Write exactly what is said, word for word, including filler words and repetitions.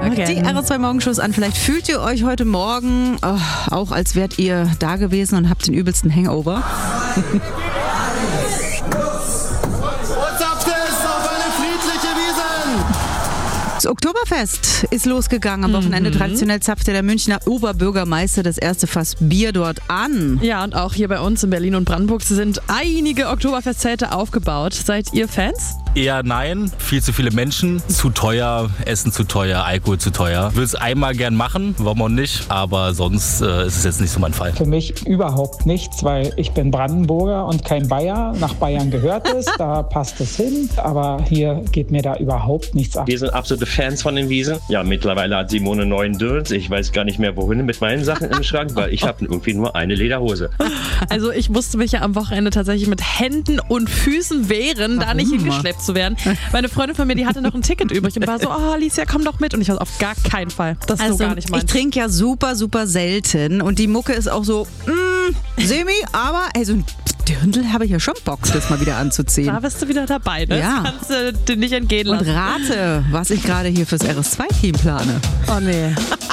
Morgen. Die R S zwei Morgenshows an. Vielleicht fühlt ihr euch heute Morgen oh, auch, als wärt ihr da gewesen und habt den übelsten Hangover. Das Oktoberfest ist losgegangen am Wochenende. Mhm. Traditionell zapfte der Münchner Oberbürgermeister das erste Fass Bier dort an. Ja, und auch hier bei uns in Berlin und Brandenburg sind einige Oktoberfestzelte aufgebaut. Seid ihr Fans? Eher nein, viel zu viele Menschen, zu teuer, Essen zu teuer, Alkohol zu teuer. Will es einmal gern machen, warum auch nicht, aber sonst äh, ist es jetzt nicht so mein Fall. Für mich überhaupt nichts, weil ich bin Brandenburger und kein Bayer. Nach Bayern gehört es, da passt es hin, aber hier geht mir da überhaupt nichts ab. Wir sind absolute Fans von den Wiesen. Ja, mittlerweile hat Simone einen neuen Döns. Ich weiß gar nicht mehr, wohin mit meinen Sachen im Schrank, weil ich habe irgendwie nur eine Lederhose. Also ich musste mich ja am Wochenende tatsächlich mit Händen und Füßen wehren, da nicht hingeschleppt zu werden. Meine Freundin von mir, die hatte noch ein Ticket übrig und war so, oh Alicia, komm doch mit. Und ich war auf gar keinen Fall. Das ist also, so gar nicht meins. Ich trinke ja super, super selten und die Mucke ist auch so, mm, semi, aber ey, so ein Dirndl habe ich ja schon Bock, das mal wieder anzuziehen. Da bist du wieder dabei, ne? Ja. Das kannst du dir nicht entgehen lassen. Und rate, was ich gerade hier fürs R S zwei Team plane. Oh nee.